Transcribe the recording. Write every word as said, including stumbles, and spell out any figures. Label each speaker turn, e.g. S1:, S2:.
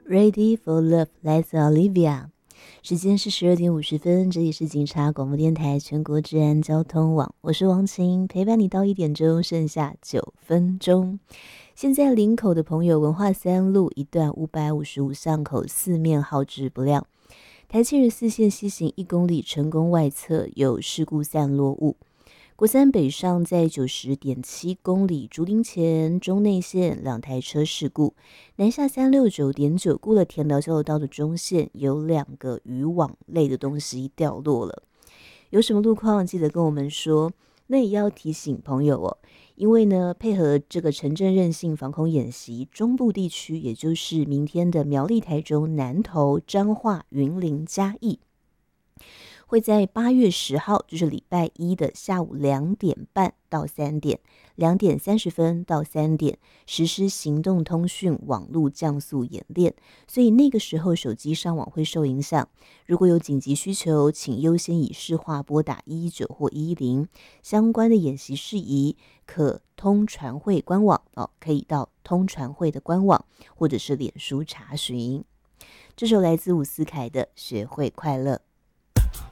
S1: Ready for Love 来自 Olivia。 时间是十二点五十分，这里是警察广播电台全国治安交通网，我是王晴，陪伴你到一点钟，剩下九分钟。现在林口的朋友，文化三路一段五百五十五巷口四面号志不亮，台七十四线西行一公里成功外侧有事故散落物。国三北上在九十点七公里竹林前中内线两台车事故，南下三六九点九过了田寮交流道的中线，有两个渔网类的东西掉落了。有什么路况记得跟我们说。那也要提醒朋友哦，因为呢，配合这个城镇韧性防空演习，中部地区也就是明天的苗栗、台中、南投、彰化、云林、嘉义，会在八月十号，就是礼拜一的下午两点半到三点，两点三十分到三点实施行动通讯网络降速演练，所以那个时候手机上网会受影响。如果有紧急需求，请优先以市话拨打一一九或一一零。相关的演习事宜，可通传会官网哦，可以到通传会的官网或者是脸书查询。这首来自伍思凯的《学会快乐》。